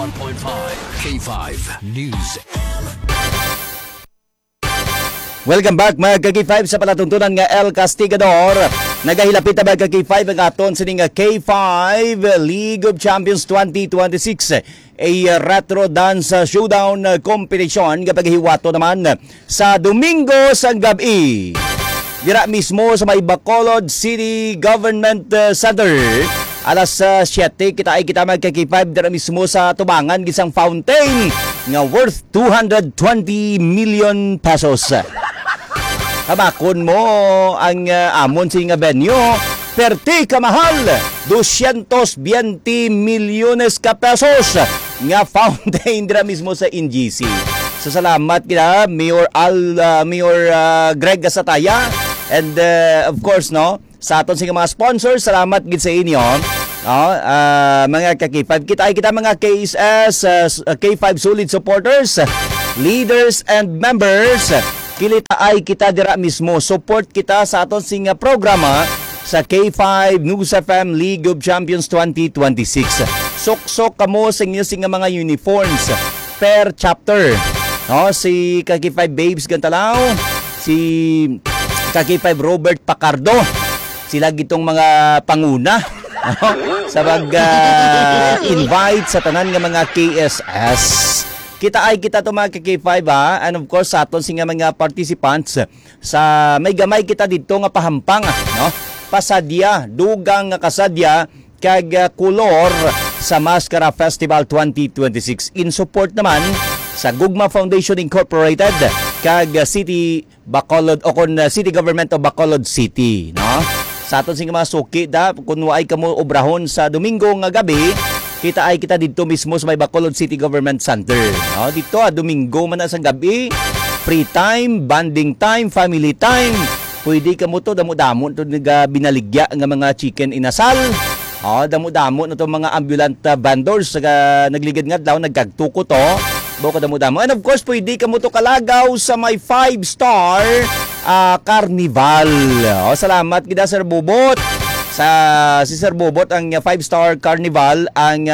101.5 K5 News. Welcome back mga K5 sa palatuntunan nga El Castigador. Nagahilapit na mga K5 ang aton sa nga K5 League of Champions 2026. A retro dance showdown competition kapag hiwato naman sa Domingo sa gabi. Dira mismo sa may Bacolod City Government Center. Alas 7 kita mga K5 dira mismo sa tubangan gisang fountain nga worth 220 million pesos. Kamakon mo ang amon sa nga venue, perti kamahal, 220 milyones ka pesos nga fountain dira mismo sa NGC. So salamat kita Mayor Greg Gasataya and of course sa aton sa mga sponsors, salamat gid sa inyo. Mga K5 kita mga KSS, K5 solid supporters, leaders and members. Kilita ay kita dira mismo, support kita sa aton singa programa sa K5 News FM League of Champions 2026. Sok-sok kamo sa inyo singa mga uniforms per chapter. Si K5 Babes Gantalaw, si K5 Robert Pacardo, sila gitong mga panguna sa invite sa tanan nga mga KSS. Kita to mga K5 and of course sa aton singa mga participants sa may gamay kita dito nga pahampang pasadya dugang nga kasadya kag kolor sa Mascara Festival 2026 in support naman sa Gugma Foundation Incorporated kag City Bacolod o kon City Government of Bacolod City sa aton singa mga suki kun waay kamo obrahon sa Domingo nga gabi. Kita dito mismo sa may Bacolod City Government Center. Dito Domingo man na sa gabi, free time, bonding time, family time. Pwede ka mo to damo-damo to binaligya nga mga chicken inasal. Damo-damo na to mga ambulant vendors nagligid nga daw nagkagtuko to. Boko damo-damo. And of course, pwede ka mo to kalagaw sa may 5-star carnival. Salamat kita Sir Bubot. Si Sir Bobot ang 5-star carnival ang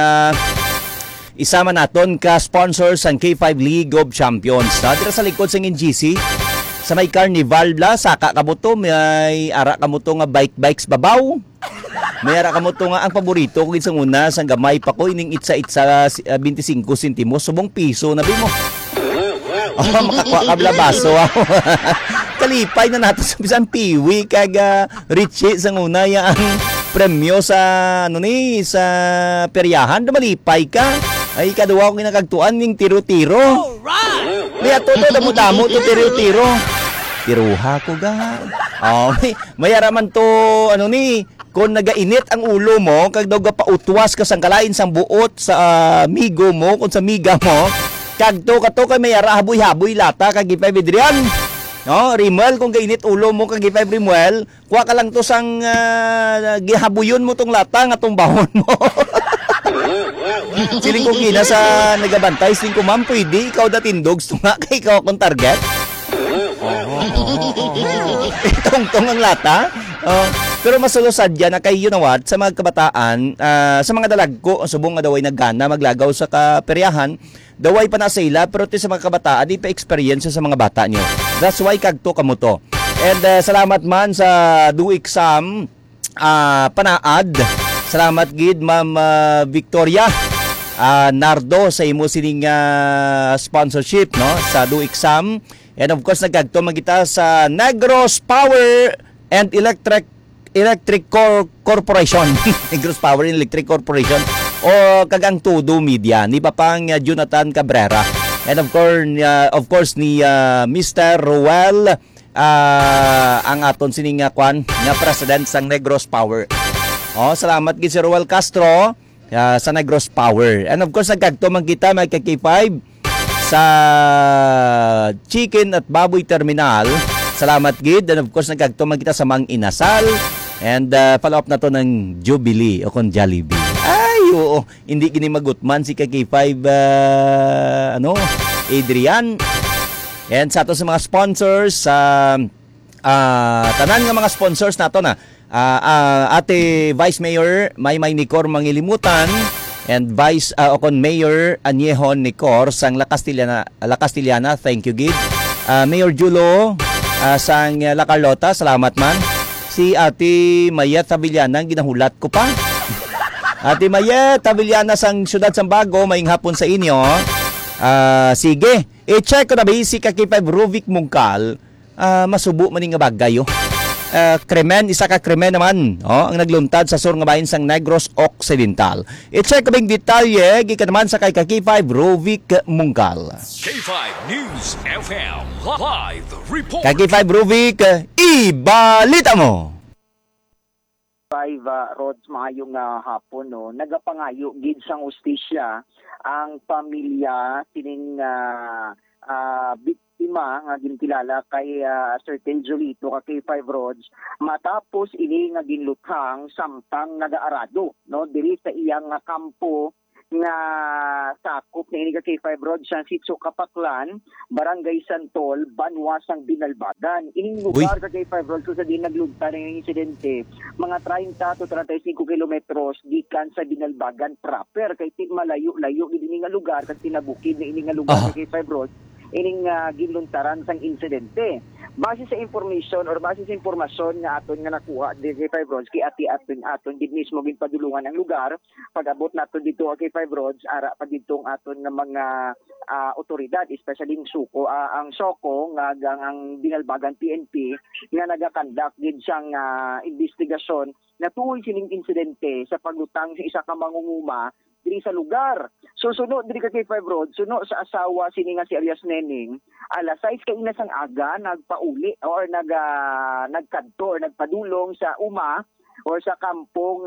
isama naton ka sponsors ang K5 League of Champions. Dito sa likod sa NGC sa may carnival saka kamo to may ara kamo to nga bikes babaw. May ara kamo to nga ang paborito ko sa una sa gamay pa ko ining itsa 25 sentimos subong piso na bimo. Makakuha ka blabaso. Kalipay na nato sa bisan piwi kag Richie sa una ang premyo sa sa peryahan malipay ka ay kaduwa ko ginagagtuan ning tiro-tiro. Alright. Di ato damo-damo to tiro-tiro. Tiruha ko ga. May araman to kung nagainit ang ulo mo kag daw pautwas ka sang kalain sang buot sa amigo mo kung sa miga mo kag to kay may ara haboy-haboy lata kag ipabidrian. Rimel, kung kainit ulo mo kag G5 Rimel, kuha ka lang to sang gihabuyon mo tong lata nga tong bahon mo. Siling ko gina sa nagabantay, siling ko ma'am, pwede ikaw datindogs to nga kay ikaw akong target. Itong ang lata. Pero masulusad yan na kay you know what, sa mga kabataan, sa mga dalagko, subong nga daway naggana maglagaw sa kaperyahan, daway pa na sa ila, pero sa mga kabataan, di pa experience sa mga bata nyo. That's why kagto kamo to. And salamat man sa do exam panaad. Salamat gid Ma'am Victoria Nardo sa imo sining sponsorship sa do exam. And of course nagkagto magita sa Negros Power and Electric Corporation. Negros Power and Electric Corporation o kagang Todo Media ni Papang Jonathan Cabrera. And of course ni Mr. Roel ang aton sining nga president sang Negros Power. Salamat gid si Roel Castro sa Negros Power. And of course nagkagto man kita mga K5 sa Chicken at Baboy Terminal. Salamat gid. And of course nagkagto man kita sa Mang Inasal. And follow up na to ng Jubilee o kon Jollibee. Oo, hindi gini magutman si K5 Adrian. And sa ato sa mga sponsors tanan nga mga sponsors nato na Ate Vice Mayor Maymay Nicor Mangilimutan And Vice Ocon Mayor Anyehon Nicor sang La Castillana, thank you gid. Mayor Julo sang La Carlota, salamat man. Si Ate Maya Tavillana, ginahulat ko pa. Ate Maya Tavillana sang Siyudad Sambago, maing hapon sa inyo. Sige, i-check ko na ba si Kaki5 Ruvik Mungkal, masubo man nga bagay. Kremen, isa ka Kremen naman, ang nagluntad sa sur nga bahin sang Negros Occidental. I-check ko bang detalye, gikan naman sa kay Kaki5 Ruvik Mungkal. K5 News FM Live Report. Kaki5 Ruvik, ibalita mo! 5 roads maayong hapon no nagapangayo gid sang ustisya ang pamilya tining biktima nga gintilala kay Sir Tel Jolito ka K5 Roads matapos ini nga ginluthang samtang nagaarado no diri sa iyang kampo nga sakop na ini ka K5 Roads sa Sitso Kapaklan, Barangay Santol, Banwasang Binalbagan. Ining lugar ka K5 Roads kung sa di naglugta ng insidente, mga 30 to 35 kilometros gikan sa Binalbagan proper kay malayo-layo ini nga lugar kasi tinabukid na ini nga lugar ka K5 Roads ining ginluntaran sang insidente. Base sa information or base sa impormasyon nga aton nga nakuha di K5 Roads kay aton gid mismo ginpadulungan ang lugar pag-abot naton dito kay K5 Roads ara pa dito aton nga mga otoridad especially ang SOCO nga ang Binalbagan PNP nga nagakandak gid siyang investigasyon na tuoy sining insidente sa paglutang sa isa ka mangunguma diri sa lugar. So sunod diri ka K5 Road, sunod sa asawa sini nga si Elias Neneng, alas 6 ka ina sang aga nagpauli or nagkadto or nagpadulong sa uma or sa kampong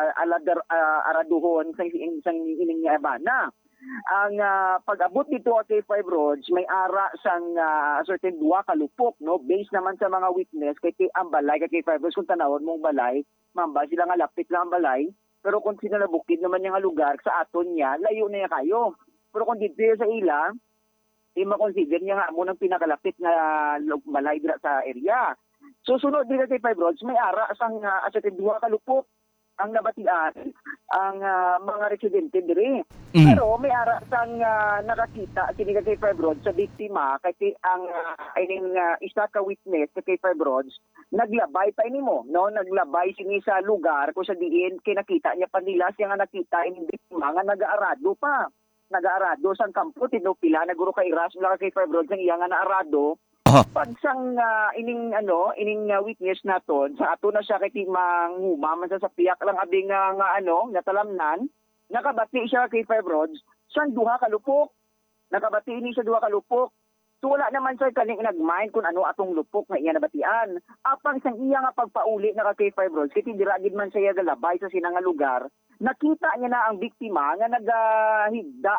araduhon sa ining bana. Ang pag-abot dito at K5 Roads may ara sang certain duwa kalupok no based naman sa mga witness kay ang balay kay K5 Roads kung tanawon mong balay mamba sila nga lapit lang ang balay pero kung sila nabukid naman yung lugar sa aton niya layo na niya kayo pero kung dito sa ila di makonsider niya nga mo ng pinakalapit na balay dira sa area. So sunod dito kay K5 Roads may ara sang certain duwa kalupok ang nabatian ang mga residente diri. Pero may ara sang nakakita sini ka K5 Roads sa biktima kay ang isa ka witness sa K5 Roads naglabay pa mo no naglabay sini sa lugar kung sa diin kinakita niya pa nila siya nga nakita ini biktima nga nagaarado sang kampo tino pila naguro kay Ras mula kay K5 Roads ang iya nga naarado. Pag sang ining witness naton sa ato na siya kay manguma man sa piyak lang abing natalamnan nakabati siya kay K5 Roads sang duha ka lupok nakabati ni sa duha ka lupok so wala naman siya kaning nagmind kung ano atong lupok nga iya nabatian apang sang iya nga pagpauli na kay K5 Roads kay dira gid man siya galabay sa sinang lugar nakita niya na ang biktima nga nagahigda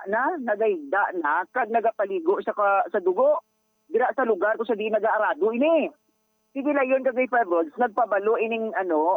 na kag nagapaligo sa dugo dira sa lugar ko sa di nag-aarado ini. Sige na yun kag K5 Roads nagpabalo ining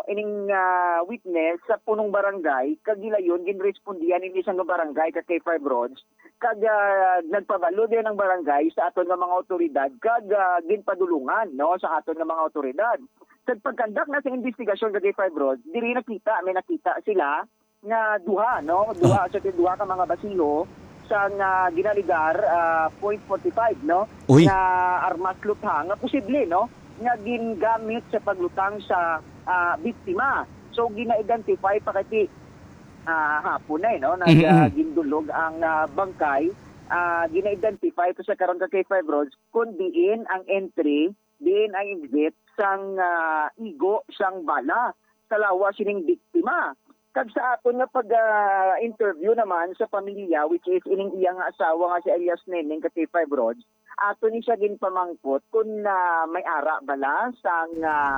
witness sa punong barangay kag gila yun ginrespondihan ini sa barangay kag K5 Roads kag nagpabalo din ng barangay sa aton nga mga otoridad kag ginpadulungan no sa aton nga mga otoridad. Sa pagkandak na sa investigasyon kag K5 Roads diri may nakita sila nga duha ka mga basiho sang ginaligar .45 no Uy. na armas luthang nga posible no nga gingamit sa paglutang sa biktima. So gina-identify pa kay hapon na no gindulog ang bangkay gina-identify to sa karon ka K5 Roads kun diin ang entry diin ang exit sang igo sang bala sa lawas sining biktima. Kag sa aton nga pag-interview naman sa pamilya which is ining iyang asawa nga si Elias Neneng ka K5 Roads, ato ni siya ginpamangkot kung may ara bala sang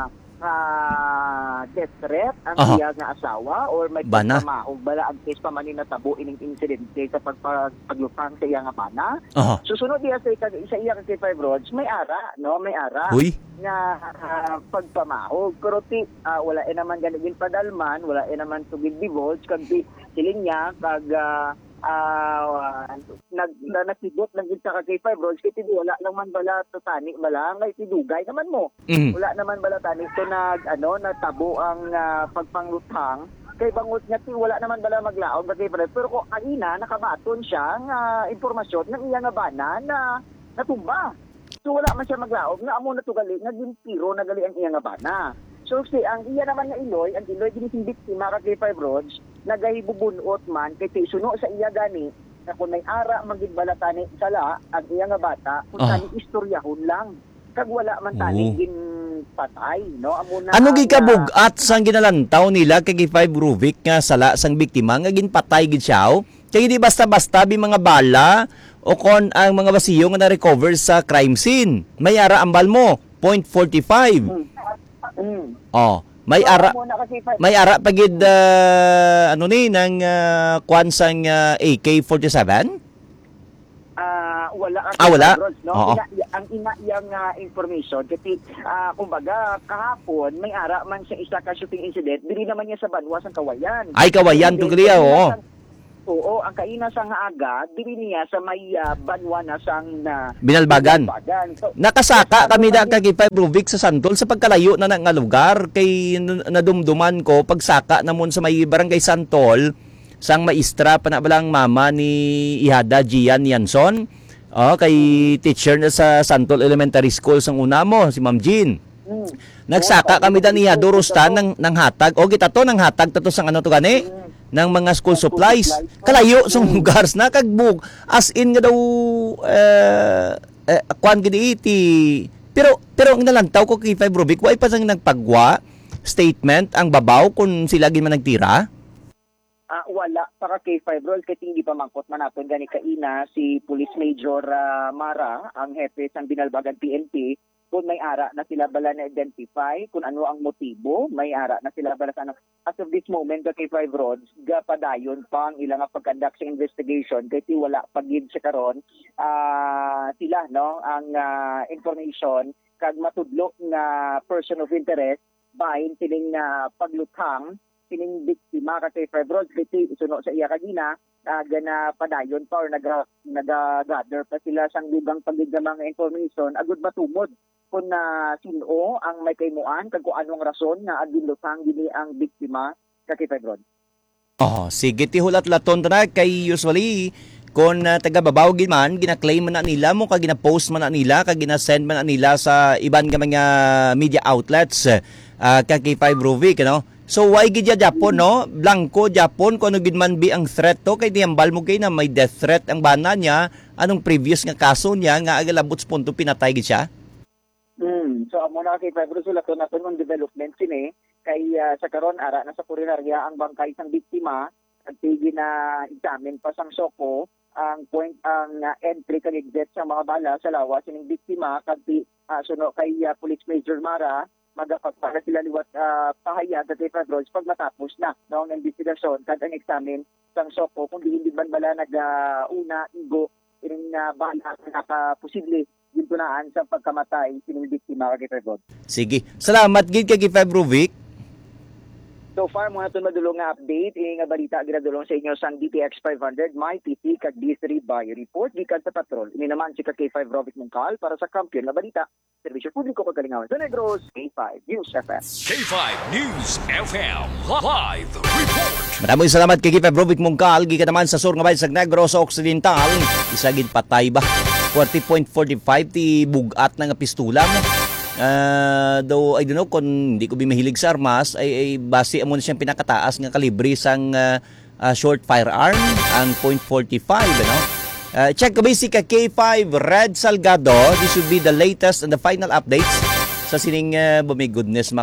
death threat ang iyang asawa or may pagpamahog bala ang case pa man natabo ining insidente sa paglutang sa iyang bana. Susunod diya sa iyang K5 Roads may ara Uy. nga pagpamahog pero wala naman ganigin padalman wala naman tugid divulge kag siling niya kag nakidot lang gid sa K5 Roads kay wala lang man bala tani bala nga itidugay naman mo wala naman bala tani to natabo ang pagpangluthang kay bangot nga wala naman bala maglaom kay Fred. Pero ko ang ina nakabaton siya nga impormasyon ng iya nga bana na natumba. So wala man siya maglaom nga amo natugali nga gimpiro nagali ang iya nga bana. So si ang iya naman nga Iloy, ang Iloy ginising biktima kay K5 Rods, nagahibubunot man kay suno sa iya gani na kung may ara magigbalatan ni sala ang iya nga bata kung tani istoryahon lang. Kag wala man tani patay, no? Ano gikabugat sang ginalantaw nila kay K5 Ruvik nga sala sang biktima nga ginpatay gid siya? Kay di basta-basta bi mga bala o kon ang mga basiyo nga na-recover sa crime scene. May ara ambal mo, .45. Oh, may ara pagid ano ni nang kwan sang AK-47? Wala. Wala? No? Ang ina-iyang information, kasi kumbaga kahapon, may ara man sa isa ka shooting incident, dili naman niya sa Banwas ang Kawayan. Ay, Kawayan, tugriya, oo. Oo, ang kaina sa nga aga, dili niya sa may Banwa na sang Binalbagan. So, Nakasaka kami na kay K5 Ruvik sa Santol sa pagkalayo na nga lugar kay nadumduman ko pagsaka namon sa may barangay Santol sang maestra panabalang mama ni Ihada Gian Yanson. Kay teacher na sa Santol Elementary School sang una mo, si Ma'am Jean. Nagsaka kami da niya durustan ng hatag. O kita to ng hatag to sang ano to gani? Ng mga school supplies. Kalayo sang lugar na kagbug. As in nga daw kwan gidi iti. Pero ang nalantaw ko kay K5 Ruvik, why pa sang nagpagwa statement ang babaw kung sila gin man nagtira? Wala para kay K5 Rods kasi hindi pa mangkot manapon gani kaina si Police Major Mara, ang hepe sang Binalbagan PNP, kung may ara na sila bala na identify kung ano ang motibo, may ara na sila bala sa ano. As of this moment kay K5 Rods, gapadayon pa ang ilang pagkandak sa investigation kasi wala pagid sa karon sila no ang information kag matudlo nga person of interest bahin sining pagluthang sining biktima kay K5 Rods kasi isuno sa iya kagina gana padayon pa or naga-gather pa sila sang dugang pagid mga information agud matumod kung sino ang may kaymuan kag kung anong rason nga agilutang gini ang biktima kay K5 Rods. Sige ti hulat-laton na kay usually kung taga-babaw man gina-claim man na nila mo kag gina-post man na nila kag gina-send man na nila sa iban nga mga media outlets kay K5 Ruvik no. So why gid ya Japon no? Blanco Japon kung ano gid man bi ang threat to kay diambal mo kay na may death threat ang bana niya anong previous nga kaso niya nga agalabot sa punto pinatay gid siya. So amo na kay K5 Rods laton naton ng development sini kay sa karon ara na sa Purinarya ang bangkay sang biktima at tigin na examine pa sang soko ang point ang entry kag exit sa mga bala sa lawas sining biktima kag suno kay Police Major Mara magapagpara sila liwat pahayag kay K5 Rods pag matapos na no, ang investigasyon kag ang examine sang soko kung hindi man bala nag-una igo ining bala na posible gintunaan sa pagkamatay sining biktima kay K5 Rods. Sige. Salamat gid kay K5 Ruvik. So far, muna ito madulong nga update. Nga balita, ginadulong sa inyo sang DTX 500, My TC, kag D3 by report, gikan sa patrol. Ini naman si K5 Ruvik Mungkal para sa kampiyon nga balita. Servisyo publiko kagalingawan sa Negros, K5 News FM. K5 News FM Live Report. Maraming salamat kay K5 Ruvik Mungkal. Gikan naman sa sur nga bayan sa Negros Occidental. Isagid patay ba? 40.45 ti bugat na nga pistula mo. Though I don't know kung hindi ko mahilig sa armas ay base mo na siyang pinakataas nga kalibre sang short firearm ang .45 ano. Check ko basic K5 Red Salgado. This should be the latest and the final updates sa sining my goodness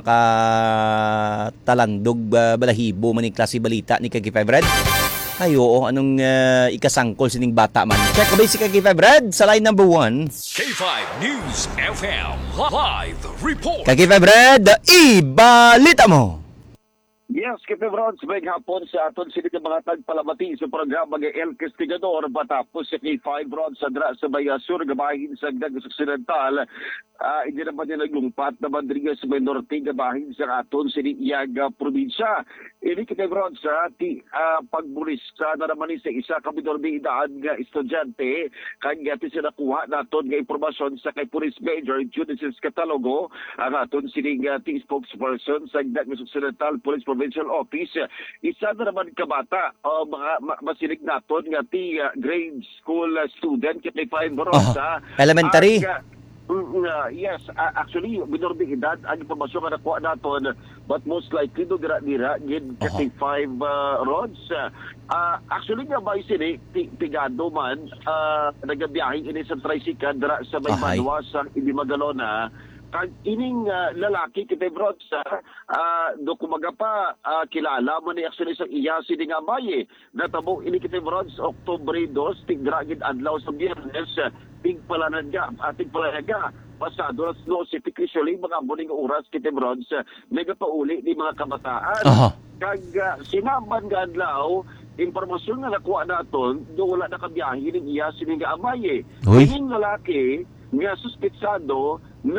makatalandog balahibo maning klase balita ni K5 Red. Ay oo, anong ikasangkol sining bata man. Check ko basic K5 Red sa line number 1. K5 News FM Live Report. K5 Red, ibalita mo. Yes, K5 Rods, may hapon sa aton sila mga tagpalamati sa programa ng El Castigador patapos sa K5 Rods sa Bayasur, gabahin sa Dagas Occidental. Hindi naman niya naglungpat na bandriga sa may norte, gabahin sa aton sila Iaga probinsya. Ini kita bro sa pagbulis sa naman sa isa ka minor de edad nga estudyante kanya ti sila kuha naton nga impormasyon sa kay Police Major Judices Catalogo ang aton sining ti spokesperson sa Negros Occidental Police Provincial Office. Isa na naman kabata mga masilig naton nga ti grade school student kay 5 bro sa elementary. Yes, actually, minor de edad ang impormasyon nga nakuha naton, but most likely do dira gid kasi 5 rods. Actually nga ba sini tigado man nagabiyahe ini sa tricycle dira sa may Manwa sa Ibimagalona. Kag ining lalaki kita bro sa do kumaga pa kilala man ni actually sa iya sini nga baye natabo ini kita bro sa Oktubre 2 tigra gid adlaw sa Biyernes tigpalanaga pasado las 12 usually mga buning oras kita bro mega pauli ni mga kabataan kag sinaban nga adlaw impormasyon nga nakuha naton do wala nakabiyahe ning iya sini nga baye ining lalaki nga suspetsado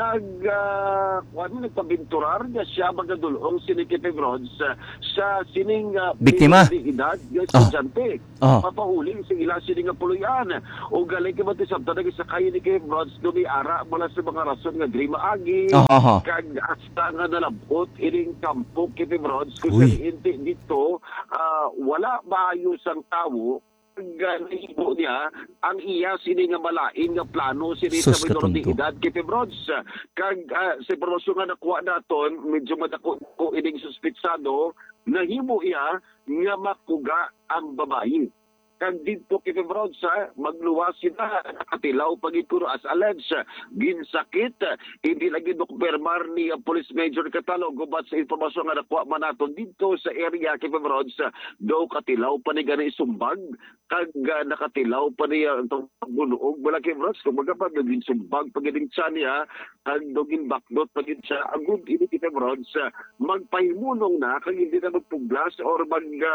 nagpabinturar nga siya magadulong sinikip Bronze sa sining biktima edad yung estudyante papahuli sa ila sining puluyan o galing ka mati sabta nagisakay ni kay Bronze dumi ara mula sa mga rason nga grima agi kag hasta nga nalabot ining kampo kay Bronze kasi hindi dito wala maayos ang tawo ganito niya ang iya sini nga malain nga plano sini sa minor de edad kay Bronze kag sa impormasyon nga nakuha naton medyo madako ko ining suspetsado nahimo iya nga makuga ang babayi kag dito kay Bronze magluwas sila nakatilaw pagituro as alleged ginsakit hindi lagi dokumpirmar ni Police Major Catalogo but sa impormasyon nga nakuha man naton dito sa area kay Bronze daw katilaw pa ni gani sumbag kag nakatilaw pa niya itong bunuog wala kay Bronze kumaga pa naging sumbag pagiging siya niya kag dogin bakdot pagiging siya agud ini kay Bronze magpahimunong na kag hindi na magpuglas or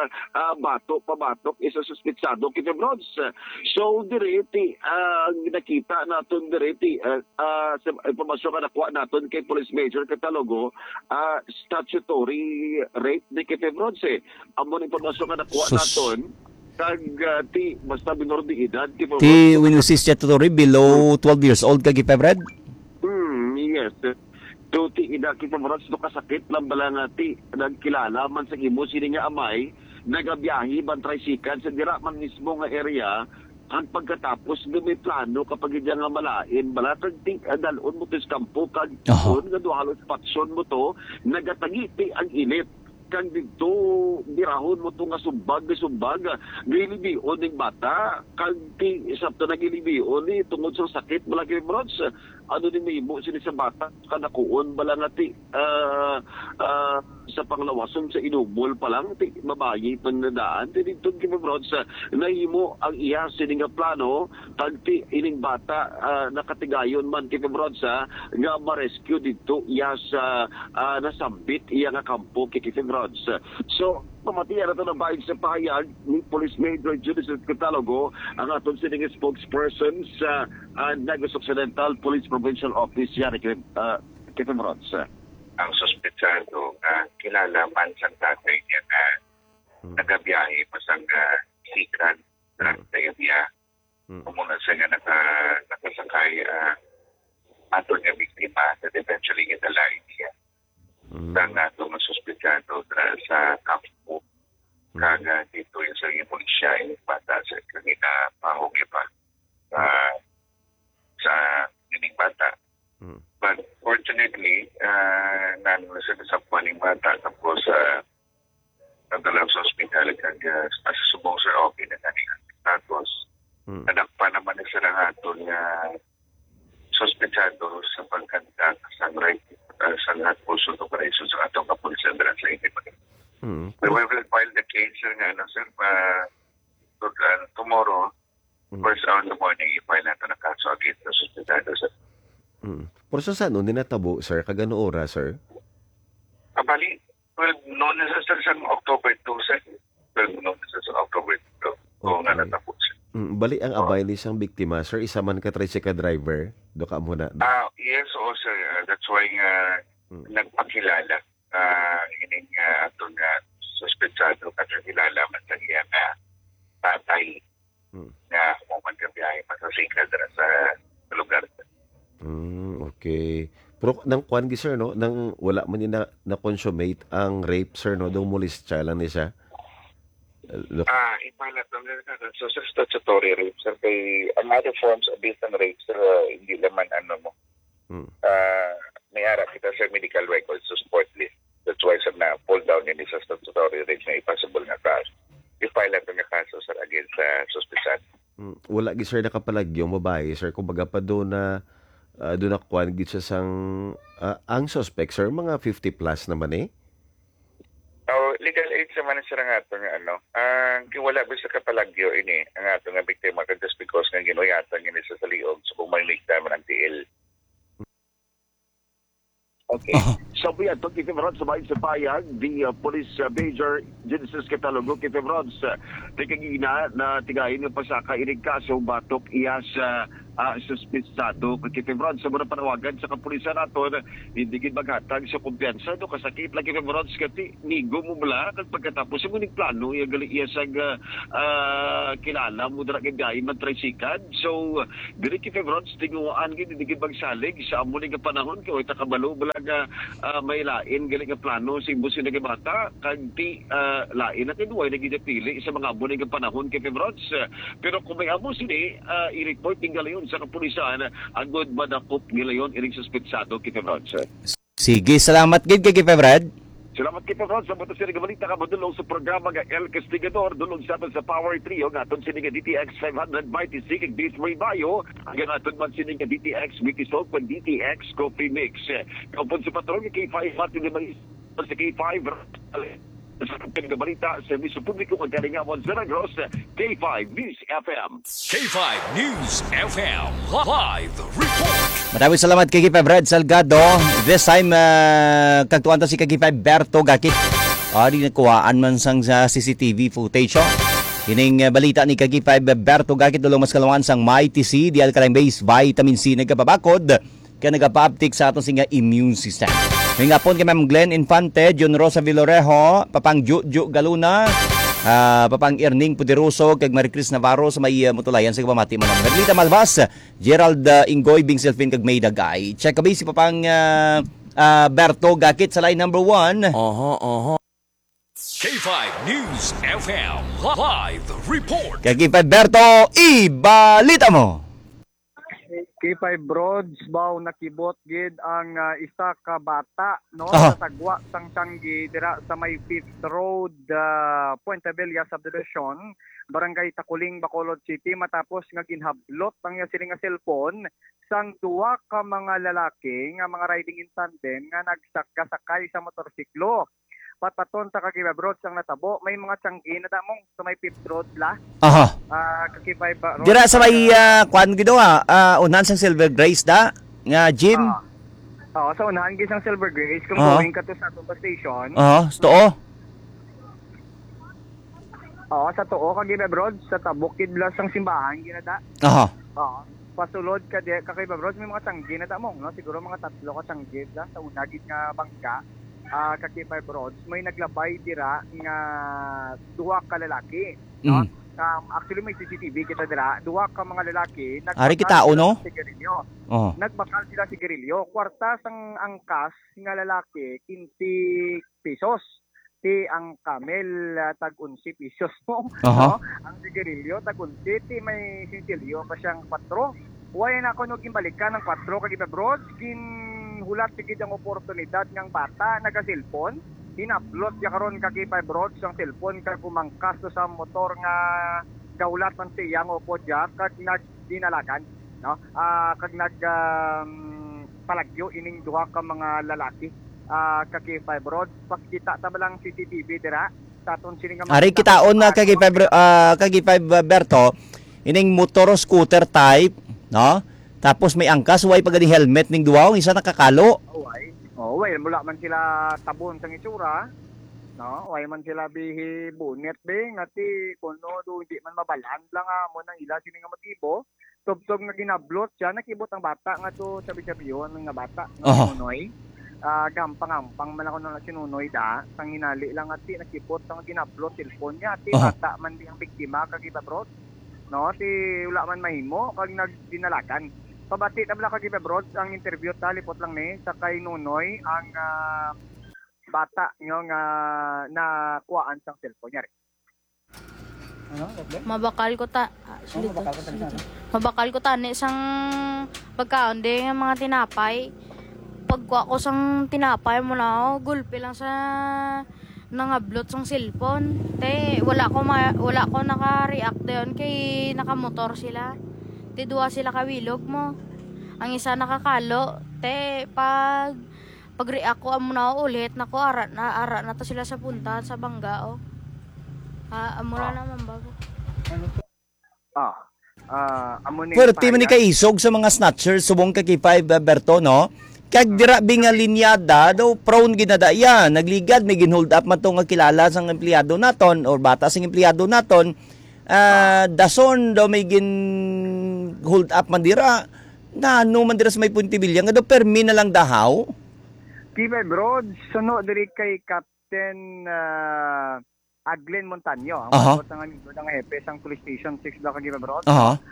pabatok isa suspetsado kita Bronze. So direti nakita naton direti sa impormasyon nga nakuha naton kay Police Major Catalogo statutory rape ni kita Bronze. Amon impormasyon nga nakuha naton kag basta minor de edad ti when you see statutory below 12 years old kag Febred? Yes. So ti ida kita Bronze no kasakit lang bala nga ti nagkilala man sa imo sini nga amay nagabiyahe ban tricycle sa dira man mismo nga area ang pagkatapos may plano kapag diyan nga malain balatag ting dalon mo tis kampo kag nga duhalos patson mo to nagatagiti ang init kang dito dirahon mo to nga sumbag gilibion ning bata kag ti isapto na gilibion ni tungod sa sakit malagi Bronze ano din may imo sini sa bata kanakuon bala nga ti sa panglawason sa inubol pa lang ti mabayi panadaan ti dito kay Bronze nahimo ang iya sini nga plano kag ti ining bata nakatigayon man kay Bronze nga ma-rescue dito iya sa nasambit iya nga kampo kay Bronze. So pamatiya na ito ng bayan sa pahayag ni Police Major Judices Catalogo ang aton sining spokesperson sa Negros Occidental Police Provincial Office yan kay Bronze. Ang suspetsado kilala man sa tatay niya na nagabiyahe pasang sikat nagtayabiya kumuna siya nga nakasakay ato niya biktima that eventually inalay niya na nato masuspetsado sa kampo kaga dito yung sa pulisya yung bata sa kanina pahugi pa sa ining bata. But fortunately, nanunasan sa paning bata tapos nagdala sa hospital kag asubong sa okay na kaning status. Nadakpa naman sa rangaton nga suspetsado sa pagkandak sa right sa pulso operation sa atong kapulisan dira sa Init. We will file the case nga sir tomorrow first hour in the morning i-file nato na kaso against the suspetsado sir. Pero sa saan ninatabo, sir? Kagano oras, sir? Bali, noon na sa October 2, sir. Noon na sa October 2. Oo nga natapos, sir. Bali, ang abay ni isang biktima, sir, isa man ka tricycle driver, doka muna. Yes, sir. That's why nagpakilala. Ining ato nga suspetsado kasi nilalaman sa iya na tatay na magkabiyahe pa sa signal sa lugar. Okay. Pero nang kuan gi sir no, nang wala man ni na consummate ang rape sir no, dong molestya lang ni siya. Ipalat naman na so sa statutory rape sir kay ang other forms of based on rape sir, hindi naman mo. May ara kita sa medical records to support list. That's why sir na pull down in sa statutory rape na impossible nga kaso. I-file na kaso sir against sa suspicion. Wala gi sir nakapalagyo babae sir kumbaga pa do na do na kuan gid siya sang ang suspect sir mga 50 plus naman eh. Legal age naman sir ang ato nga ang kiwala ba sa kapalagyo ini ang ato nga biktima just because nga ginuyatan ni sa liog so kung maligta man ang TL. Okay. So we had Kitty Rods sa payag, the police major Genesis Catalogo, Kitty Rods, tigagina na tigayin ng pasaka inig kaso batok iya sa suspitsado. Kitty Rods, sa muna panawagan sa kapulisan nato, hindi gid maghatag sa kumpiyansa, do kasakit lang Kitty Rods, kati nigo mo mula, kag pagkatapos sa muning plano, iya gali iya sa kilala mo dara kagayin matrisikan. So, diri Kitty Rods, tinguan gid, hindi gid magsalig sa amuning panahon, kaya takabalo nga may lain galing nga plano sa imbusin nga bata kag ti lain na tinuway na ginapili sa mga abo nga panahon kay Febrods. Pero kung may amo sini i-report tinggal yon sa kapulisan agod madakop nila yon iring suspetsado kay Febrods. Sige, salamat gid kay Febrad. Salamat kay Febrods sa mga sini balita ka madulong sa programa nga El Castigador dulong sa Power Trio nga aton sini nga DTX 596 kag Beach May Bayo hanggang aton man sini nga DTX Wiki Soap and DTX Coffee Mix. Kapon sa patrol kay K5 Martin de sa K5 sa balita sa serviso publiko kag Galingawan Zeragros K5 News FM. K5 News FM Live Report. Maraming salamat kay Febrad Salgado. This time kagtuan ta si kay Berto Gakit. Ari nakuhaan man sang sa CCTV footage. Kining balita ni kay Berto Gakit dulong mas kalawan sang MyTC di alkaline base vitamin C nagapabakod kaya nagapa-uptick sa aton singa immune system. May nga pon kay Ma'am Glenn Infante, John Rosa Villarejo, Papang Juju Galuna, Papang Erning Puderoso, kag Maricris Navarro sa may mutulayan sa kapamati mo ng Merlita Malvas, Gerald Ingoy, Bing Selfin, kag May Dagay. Check kabi si Papang Berto Gakit sa line number 1. K5 News FM Live Report. Kag Berto, ibalita mo. K5 Broads baw nakibot gid ang isa ka bata no sa tagwa sang Tanggi dira sa may 5th Road, Puente Villa subdivision, Barangay Takuling, Bacolod City matapos nga ginhablot ang sining nga cellphone sang duwa ka mga lalaki nga mga riding in tandem nga nagsakay sa motorsiklo. Pataton sa Kakiba Broads ang natabo, may mga tiyanggi na damong sa may 5th Road la. Kakiba Broads. Dira sa may kwan gido unahan sang Silver Grace da nga gym. Sa unahan gid sang Silver Grace kung going ka to sa Tumba Station. Sa too. Sa too Kakiba Broads sa tabukid la sang simbahan ginada. Pasulod ka di Kakiba Broads may mga tiyanggi na damong no, siguro mga 3 ka tiyanggi la sa una gid nga bangka. Kakipay Broads, may naglabay dira nga duwa ka lalaki. No? Actually, may CCTV kita dira. Duwa ka mga lalaki. Ari kita no? Nagbakal sila sigarilyo. Kwarta sang angkas nga lalaki, 15 pesos. Ti ang camel, tag 11 pesos mo. No? Ang sigarilyo, tag 11. Ti may sintilyo pa siyang 4. Huwag na ako nung gimbalikan ng 4 Kakipay Broads. Hulat sigid ang oportunidad ng bata nagasilpon, in-upload ya karon Kakipay Broads ang cellphone kag kumangkas sa motor nga gaulat man siyang opo diya kag nagdinalagan no kag palagyo ining duha ka mga lalaki Kakipay Broads pakita ta balang CCTV dira sa aton sini nga ari kitaon na Kakipay Berto ining motor scooter type no. Tapos may angkas, way pagani helmet ning duwaw, isa nakakalo. Way mula man sila tabon sang itsura. No, way man sila bihi bunet be ngati kuno do hindi man mabalan lang mo nang ila sini nga motibo. Tubtog nga ginablot siya nakibot ang bata nga to sabi-sabiyon nga bata noy. gampang-gampang man ako na sinunoy da, sang hinali lang at nakipot sang ginupload cellphone niya, ti Oh. bata man di ang biktima kagiba bro. No, ti wala man mahimo kag nagdinalakan. Pabati tabla kagiba bro, ang interview talipot lang ni sa kay Nunoy ang bata nga na kuhaan sang cellphone niya. Mabakal ko tani sang pagkaon di nga mga tinapay. Pagkuha ko sang tinapay mo na gulpi lang sa nangablot sang cellphone. Te wala ko naka-react doon kay nakamotor sila. Te duwa sila kawilog mo. Ang isa nakakalo. Te pag-react ko amo na ulit nako ara na to sila sa punta sa bangga oh. Amura naman bago. Amo ni Pwerte man ni kaisog sa mga snatchers subong ka kay 5 Berto, no? Kag dira binga linyada daw prone ginada ya nagligad may ginhold up man to nga kilala sang empleyado naton or bata sang empleyado naton. Dason daw may gin hold up man dira. Nano man dira sa may puntibilya nga daw permi na lang dahaw. Kibe Broad, suno diri kay Captain Aglen Montaño, ang mga hepe sang police station 6 daw kagiba Broad.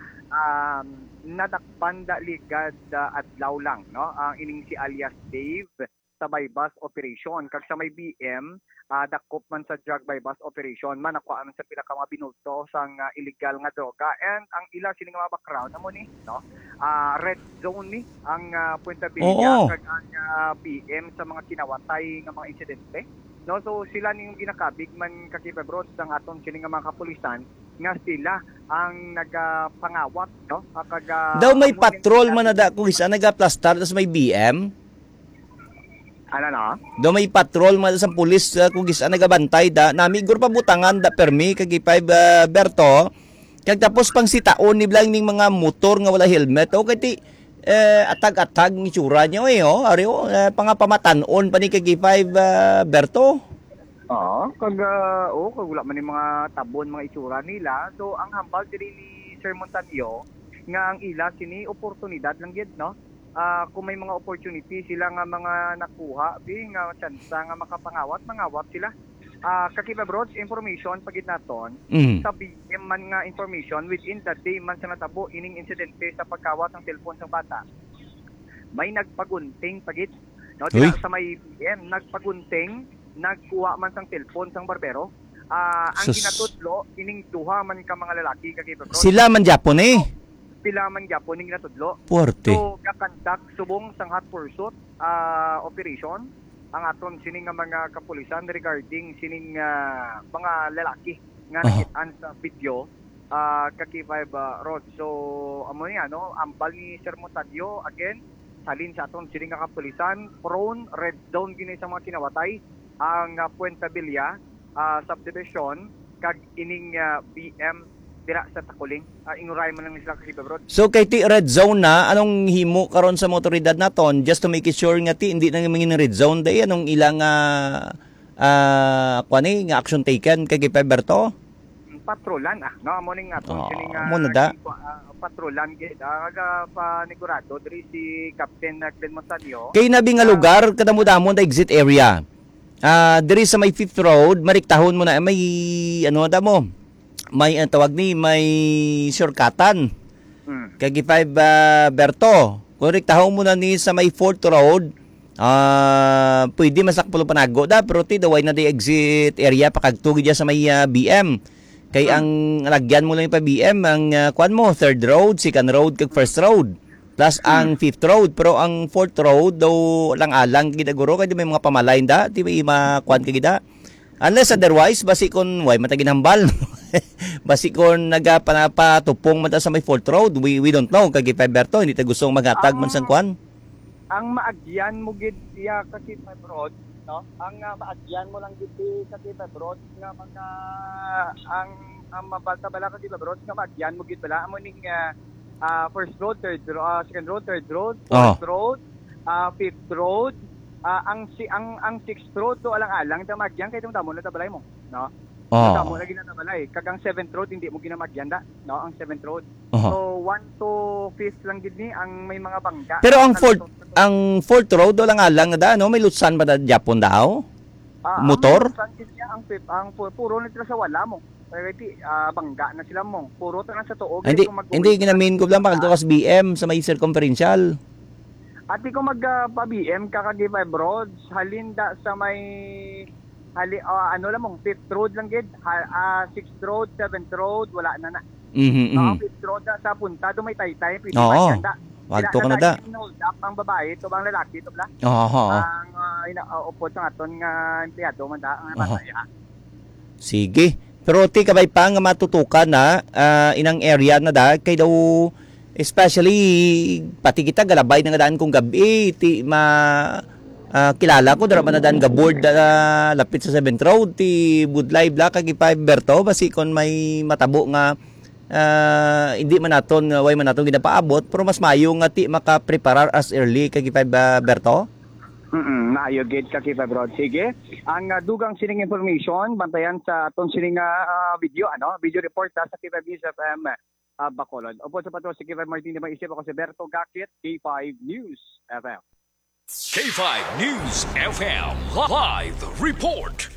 Nadakpan da ligad adlaw lang, no? Ang ining si alias Dave sa bypass operation kag sa may BM dakop man sa drug bypass operation man nakuha man sa pila ka mga binulto sang illegal nga droga and ang ila sini nga mga background amo ni, no? Red zone ni ang Puente Villa kag ang BM sa mga kinawatay nga mga insidente. No, so sila ning ginakabig man kakiba bro sang aton sini nga mga kapulisan nga sila ang nagapangawat, no? Daw may patrol man na da kung isa nagaplastar tas may BM. Ano no? Daw may patrol man sa pulis kung isa nagabantay da nami gur pa butangan da permi kag 5 Berto. Kag tapos pang sitaon ni blang ning mga motor nga wala helmet o kay ti atag-atag ni tsura niyo ari pangapamatanon pa ni kag 5 Berto. Kag wala man yung mga tabon, mga itsura nila. So, ang hambal diri ni Sir Montaño, nga ang ila, sini oportunidad lang yun, no? Kung may mga opportunity sila nga mga nakuha, nga chance nga mangawat sila. Kakiba bro, information pagit naton, sabi man nga information, within that day man sa natabo, ining insidente sa pagkawat ng cellphone ng bata. May nagpagunting pagit, no? Sa may BM, nagpagunting, nagkuha man sang cellphone sang barbero. Ang ginatudlo ining duha man ka mga lalaki kagiba bro. Sila man Japon Sila man gyapon ning ginatudlo. Puwerte. So gakandak subong sang hot pursuit operation ang aton sining nga mga kapulisan regarding sining mga lalaki nga nakitaan sa video kakiba road. So amo niya no, ambal ni Sir Montaño again salin sa aton sining nga kapulisan prone red zone gini sa mga kinawatay ang Puente Villa subdivision kag ining BM dira sa Takuling. Inuray man lang sila kakiba bro. So kay ti red zone na anong himo karon sa motoridad naton just to make it sure nga ti hindi na mangin red zone day anong ilang kuani nga action taken kay Berto? Patrolan no amo ning aton sining patrolan gid panigurado diri si Captain Aglen Montaño. Kay nabi nga lugar kadamo-damo da exit area. Diri sa may 5th Road, mariktahon mo na may ano da mo. May tawag ni may shortcutan. Kay 5 Berto. Kung riktahon mo na ni sa may 4th Road, pwede masakpulo panago da pero ti daway na di exit area pakagtugi dia sa may BM. Kay ang lagyan mo lang pa BM ang kuan mo 3rd Road, 2nd Road kag 1st Road. Plus ang 5th Road pero ang 4th Road daw lang-alang gid guro kay may mga pamalain da di may makuan kay gida. Unless otherwise basi kon way matagin hambal. Basi kon nagapanapatupong man ta sa may 4th Road, we don't know kay Berto hindi ta gustong maghatag man sang kuan. Ang maagyan mo gid siya kasi road, no? Ang maagyan mo lang gid kasi road nga mga ang mabalta bala kasi road nga maagyan mo gid bala amo ning first road, second road, third road, fourth road, fifth road, ang 6th road to alang-alang damagyan kay tamo na tabalay mo, no? Tamo na ginatabalay. Kagang 7th road hindi mo ginamagyan da, no? Ang 7th road. So 1 to 5th lang gid ni ang may mga bangka. Pero ang 4th ang Fort Road wala nga lang da no may lutsan ba da Japon daw? Motor? Ang puro na sila sa wala mo. Pwede bangga na sila mo. Puro ta na sa tuog. Hindi ginamin ko lang pakagtukas BM sa may circumferential. At di ko magpa-BM kakagi 5 roads halinda sa may ano lang mong 5th road lang gid. 6th road, 7th road wala na na. Ang 5th road sa punta do may taytay pwede pa ganda. Wagto ka na da. Ang babae to bang lalaki to bla. Ang inaupod sa aton nga empleyado man da ang mataya. Sige. Pero ti kabay pa nga matutukan na inang area na da kay daw especially pati kita galabay nga daan kong gabi ti kilala ko dara man na daan ga board lapit sa 7th road ti Budlay Black kag Berto basi kon may matabo nga hindi man naton way man naton ginapaabot pero mas mayo nga ti makapreparar as early kag Berto. Maayo gid ka Kipa Bro. Sige. Ang dugang sining information bantayan sa aton sining video video report sa Kipa News FM Bacolod. Opo sa pato si Kipa Martin may isip ako si Berto Gakit, K5 News FM. K5 News FM Live Report.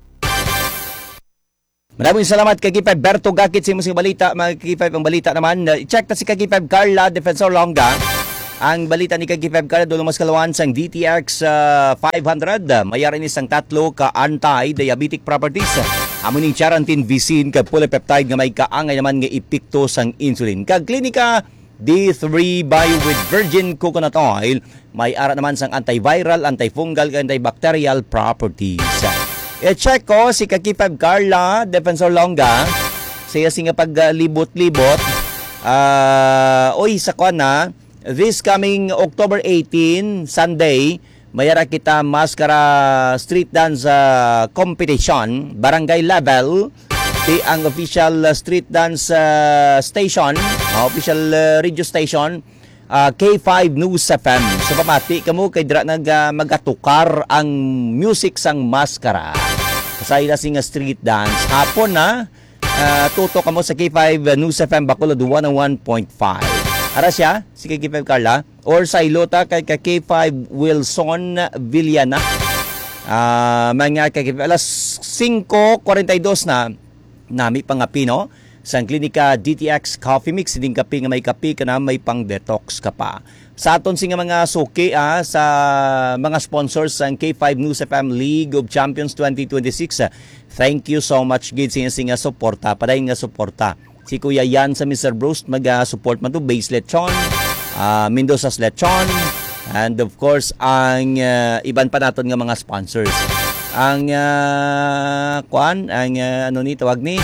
Maraming salamat kay K5 Berto Gakit sa imong balita. Mga K5 ang balita naman. I-check ta si K5 Carla Defensor Longa. Ang balita ni K5 Carla dulo mas kalawan sang DTX 500. Mayaran ni sang 3 ka anti-diabetic properties. Amo ning Charantin Vicin kag polypeptide nga may kaangay naman nga epekto sang insulin. Kag Klinika D3 Bio with virgin coconut oil may ara naman sang antiviral, antifungal, antibacterial properties. I-check ko si K5 Carla Defensor Longa. Siya singa paglibot-libot. Sa kuan na this coming October 18 Sunday mayara kita maskara street dance competition barangay level di ang official street dance station official radio station K5 News FM so pamati kamo kay dira magatukar ang music sang maskara sa ila sing street dance hapon na tuto kamo sa K5 News FM Bacolod 101.5. Ara siya, si K5 Carla, or sa ilota kay K5 Wilson Villana. Mga K5, alas 5:42 na, nami pangapino, sa Klinika DTX Coffee Mix, hindi kape nga may kape ka na, may pang detox ka pa. Sa aton singa mga suki sa mga sponsors sa K5 News FM League of Champions 2026. Thank you so much, gid singa suporta, paday nga suporta. Si Kuya Yan sa Mr. Bruce mag-support man to Base Lechon, Mendoza's Lechon, and of course ang iban pa naton nga mga sponsors. Ang tawag ni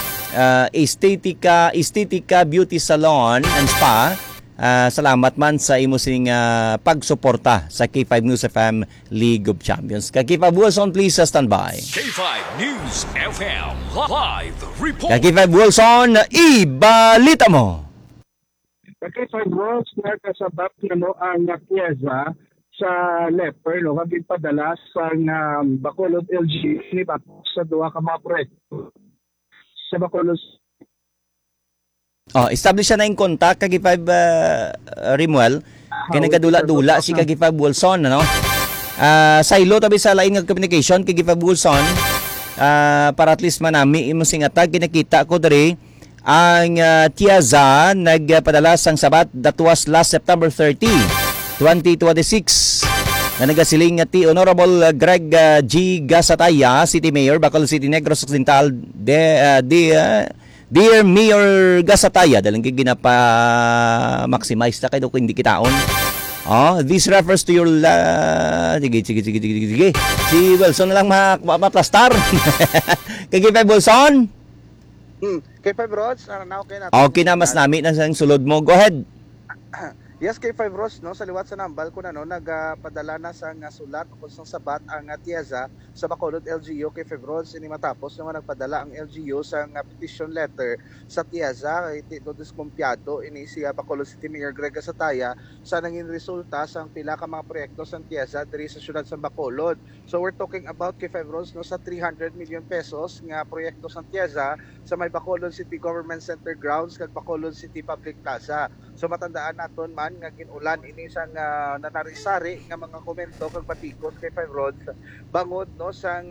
Estetica Beauty Salon and Spa. Salamat man sa imo sing pagsuporta sa K5 News FM League of Champions. K5 Wilson, please stand by. K5 News FM Live Report. K5 Wilson, ibalita mo. K5 Worlds na kasabap na ang Piazza sa Leper, kami padala sa Bacolod LG ni sa duwa ka mga proyekto sa Bacolod. Establish na yung contact kag K5 Rimuel kay nagadula-dula si K5 Wilson sa ilo tabi sa lain nga communication kay K5 Wilson para at least manami imo singatag kinakita ko diri ang Tiaza nagpadala sang sabat that was last September 30, 2026 na nagasiling ti Honorable Greg G. Gasataya, City Mayor, Bacolod City, Negros Occidental, Dear Mayor Gasataya, dalang ginapa-maximize na kayo kung hindi kitaon. This refers to your sige. Si Wilson na lang maplastar. Kay Wilson? K5 Rods, okay na. Okay na, mas nami na sa sulod mo. Go ahead. Yes, K5 Rods, sa liwat sa nambal ko na, nagpadala na sa sulat o sa sabat ang Tiaza sa Bacolod LGU. K5 Rods, ini matapos naman nagpadala ang LGU sa petition letter sa Tiaza, ito diskumpiyado, ini si Bacolod City Mayor Greg Gasataya sa nanging resulta sa pila ka mga proyekto sa Tiaza diri sa syudad sa Bacolod. So we're talking about K5 Rods sa 300 million pesos nga proyekto sa Tiaza sa may Bacolod City Government Center grounds kag Bacolod City Public Plaza. So matandaan naton man tanan nga ginulan ini sang nanarisari nga mga komento kag patikos kay Five Roads bangod no sang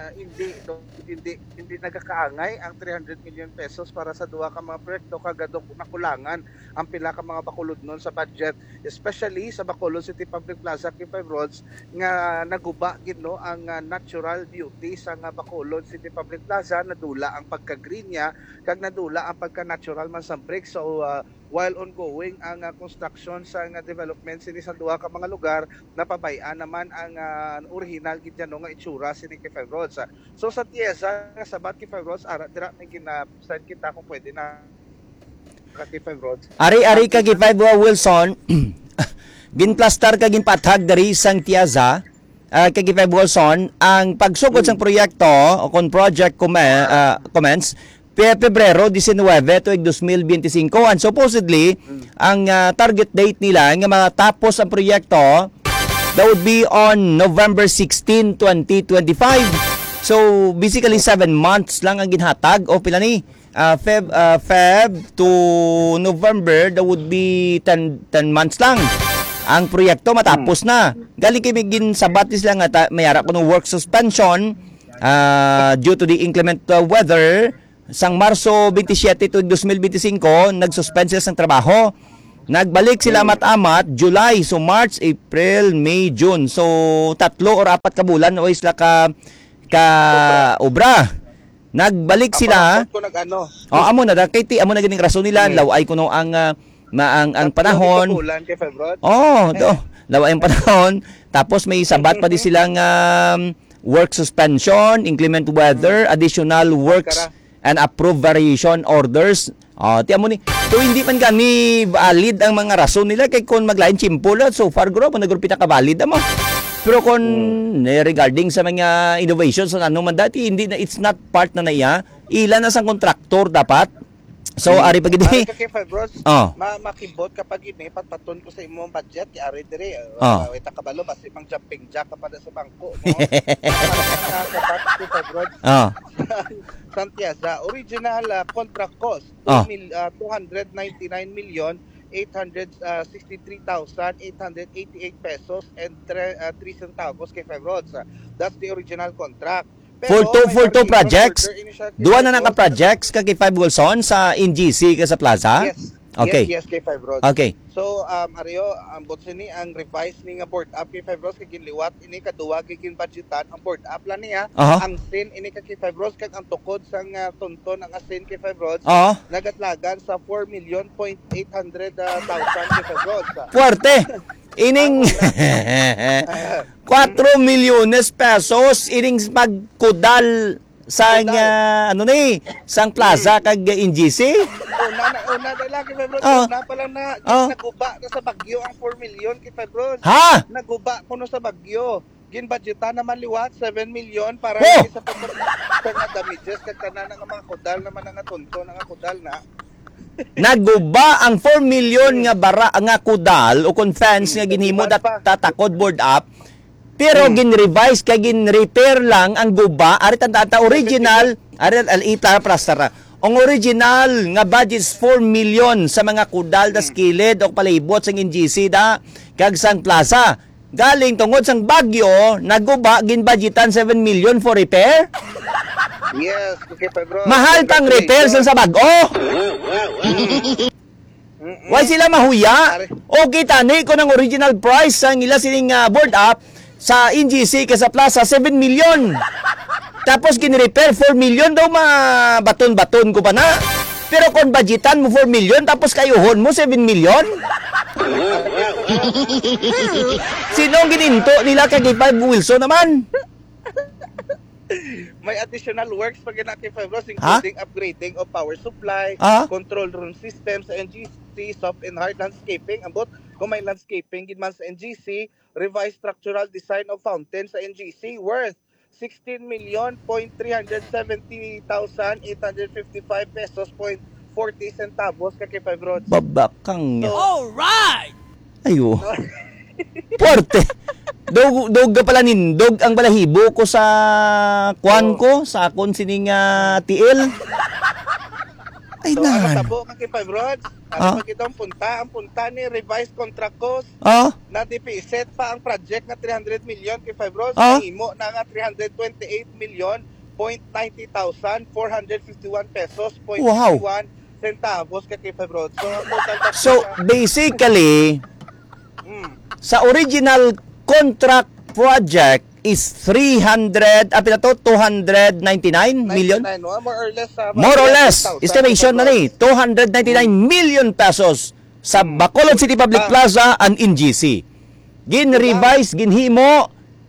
hindi nagakaangay ang 300 million pesos para sa duha ka mga proyekto kag nakulangan ang pila ka mga bakulod nun sa budget, especially sa Bacolod City Public Plaza kay Five Roads nga naguba gid no ang natural beauty sa Bacolod City Public Plaza, nadula ang pagka-green niya kag nadula ang pagka-natural man sa brick. So while ongoing ang construction sa development sini sa duha ka mga lugar, napabayaan naman ang original gid nga itsura sini kay Five Roads. So sa Tiesa sa bat kay Five Roads ara dira may gina-send kita kung pwede na kay Five Roads. Ari ka kay Five Wilson. Ginplastar ka ginpatag dari sang Tiesa. Kay Five Wilson ang pagsugod sang proyekto o kon project commence Pebrero 19 tuig 2025 and supposedly ang target date nila nga matapos ang proyekto that would be on November 16, 2025. So basically 7 months lang ang ginhatag o pila ni Feb to November, that would be 10 months lang ang proyekto matapos na. Galing kay ginsabat sila nga mayara ko ng work suspension due to the inclement weather. Sang Marso 27 to 2025, nag-suspend sila sang trabaho. Nagbalik sila amat-amat July, so March, April, May, June. So 3 or 4 ka bulan o isla ka obra. Nagbalik sila. Amo na amo na gining rason nila, laway kuno ang panahon. Laway ang panahon. Tapos may sabat pa di silang work suspension, inclement weather, additional works and approved variation orders. Tiyan mo ni, kung hindi man gani valid ang mga rason nila, kay kung maglain chimpula, so far guro, nagurupita ka valid mo. Pero kung regarding sa mga innovations, ano man dati, hindi na, it's not part na naiya, ilan na sang kontraktor dapat. So, ari pag hindi. Kay Five Roads, makibot kapag ini patpaton ko sa imong budget, ari dire. Ita kabalo basi mang jumping jack ka pada sa bangko mo. Kay Five Roads. Santiago, original contract cost 299,863,888 pesos and 3 centavos kay Five Roads. That's the original contract. For two projects? Duwa na naka-projects kay Five Wilson sa NGC ka sa plaza? Yes. Okay. Yes, kay Five Roads. Okay. So, Mario, ang sini ang revise ni nga board up kay Five Roads kay ginliwat ini kaduwa kay ginbudgetan ang board up lang niya. Ang sin ini kay Five Roads kag ang tukod sang tonton ang asin kay Five Roads nagatlagan sa 4,800,000 kay Five Roads. Fuerte. Ining 4 milyones pesos ining pagkudal sang sang plaza kag NGC. Una lagi Five Roads na pala na naguba na sa Bagyo ang 4 million kay Five Roads. Naguba kuno sa Bagyo. Ginbudgetan naman liwat 7 million para sa mga damages kag tanan nga mga kudal naman nga tonto nga kudal na. Naguba ang 4 million nga kudal o fence nga ginhimo tatakod board up. Pero gin-revise kay gin-repair lang ang guba ari tanda original ari plastara. Ang original nga budget is 4 million sa mga kudal da skilid o palibot sa NGC da kag sang plaza. Galing tungod sang Bagyo, naguba gin-budgetan 7 million for repair. Yes, okay pa bro. Mahal pang repair sa bago. Why sila mahuya? O kita ni ko ng original price sang ila sining board up sa NGC ka sa plaza 7 million. Tapos gin-repair 4 million daw baton-baton ko pa na. Pero kung budgetan mo 4 million tapos kayuhon mo 7 million. Sino ang gininto nila kay Five Wilson naman? May additional works pag kay Five Roads including upgrading of power supply, control room systems sa NGC, soft and hard landscaping. Ambot kung may landscaping gid man sa NGC, revised structural design of fountain sa NGC worth 16,370,855 pesos 40 centavos kay Five Roads. Babakang niya. Alright! Ayo. Porte. Dog pala nindog ang balahibo ko sa kuan ko sa akon sining TL. Ay, So, ang nan. matabo kay Five Rods, Ah. ano ang punta? Ang punta ni revised contract cost Oh, na set pa ang project nga 300 million kay Five Rods, Ah. nahimo na nga 328 million, 451 pesos, Wow. 51 centavos kay Five Rods. So, ang total cost so basically, sa original contract project is 299 million? 99, no? More or less, estimation na ni, 299 million pesos sa Bacolod City Public Plaza and NGC. Gin-revise, ginhimo,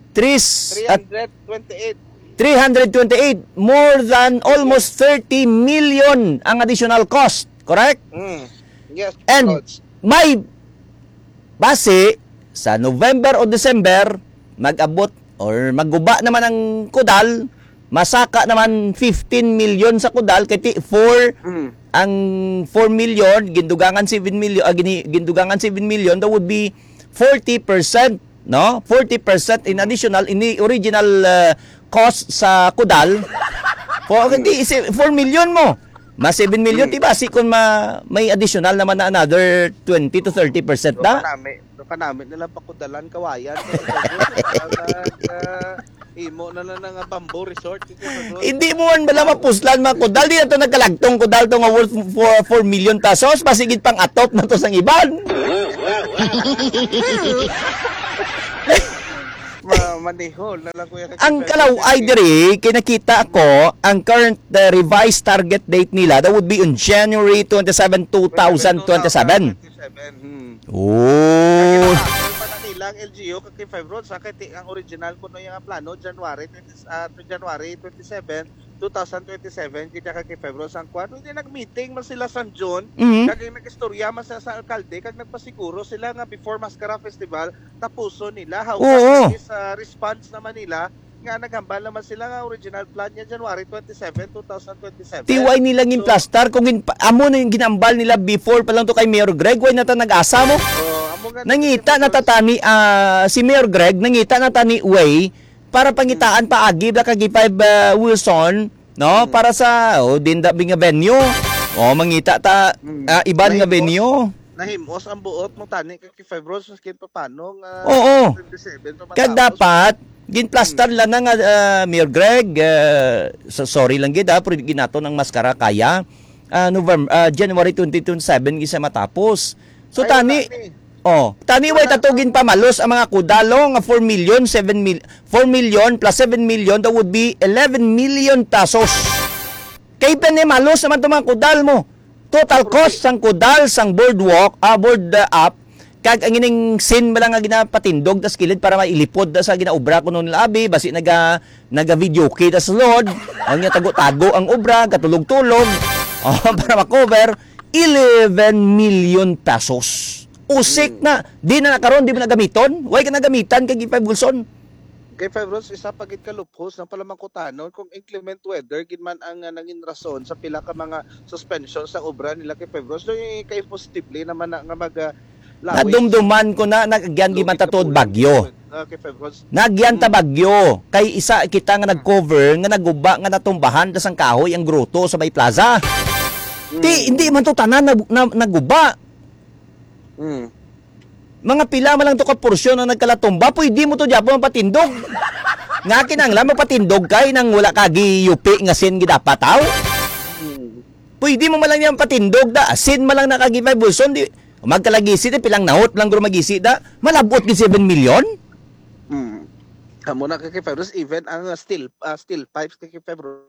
328. 328, more than almost 30 million ang additional cost, correct? Yes, And may base sa November o December, mag-abot or magguba naman ang kudal, masaka naman 15 million sa kudal, kaya 4 ang 4 million, gindugangan 7 million, gindugangan 7 million, that would be 40%, no? 40% in additional in the original cost sa kudal. Hindi 4 million mo. Mas 7 million, diba? Kung may additional naman na another 20 to 30% na. Kanamit nila pakudalan kawayan. Imo na lang ng Bamboo Resort. Hindi mo man bala mapuslan mga kudal. Di na ito nagkalagtong kudal ito nga worth 4 million pesos. Masigit pang atop na ito sang iban. Manihol na lang kuya. Ang kalaway diri, kinakita ako, ang current revised target date nila, that would be on January 27, 2027. Oh. Ang LGU kay Five Roads kay ang original kuno yung plano January 27, 2027 kita kay Five Roads ang kwan hindi nag-meeting man sila sa June kag nag-istorya man sa alkalde kag nagpasiguro sila nga before Mascara Festival tapuson nila how is response naman nila nga naghambal naman sila nga original plan niya January 27, 2027. Tiway nilang implastar kung amo na yung ginambal nila before pa lang to kay Mayor Greg, why nata nag-asa mo? Nangita na tatani si Mayor Greg, nangita na tani way para pangitaan paagi da kay 5 Wilson, no? Para sa dinda nga venue. Mangita ta iban nga venue. Nahimos ang buot mo tani kay Five Roads skin pa paano nga Oo. Kag dapat ginplastar lang na nga Mayor Greg, sorry lang gid pero ginato ng maskara kaya January 2027 gisa matapos. So tani tani way tatugin pa malos ang mga kudalo nga 4 million plus 7 million, that would be 11 million pesos. Kay pa ni malos naman to mga kudal mo. Total cost sang kudal sang boardwalk, board up, kag ang ining sin ba lang nga ginapatindog tas kilid para mailipod da sa ginaobra kuno nila abi basi naga video kita sa Lord ang nya tago-tago ang obra katulog-tulog para ma-cover 11 million pesos. Usik na di na nakaron, di mo nagamiton, way ka nagamitan kay 5 Wilson. Kay Five Roads isa pagit ka loophole na pala makutanon kung inclement weather gid man ang nangin rason sa pila ka mga suspension sa obra nila kay Five Roads do kay positively naman nga mag nadumduman ko na nagyan gi man tatod bagyo. Kay Five Roads nagyan ta bagyo kay isa kita nga nag-cover nga naguba nga natumbahan ta sang kahoy ang groto sa Bay Plaza. Hindi man to tanan naguba. Mga pila man lang to ka porsyon ang nagkalatumba, pwede mo to diapo patindog. Nga kinanglan mapatindog kay nang wala kagi yupi nga sin gidapat taw. Pwede mo man lang yang patindog da, sin man lang nakagi 5 Wilson di magkalagisi di pilang nahot lang guro magisi da, malabot gi 7 million. Amo na kay Five Roads even ang steel pipes kay Five Roads